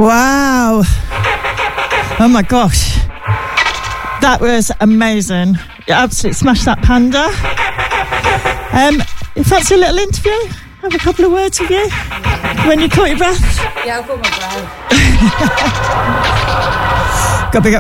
Wow. Oh my gosh. That was amazing. You absolutely smashed that, Panda. You fancy a little interview? Have a couple of words with you? When you caught your breath? Yeah, I've got my breath. Got to big up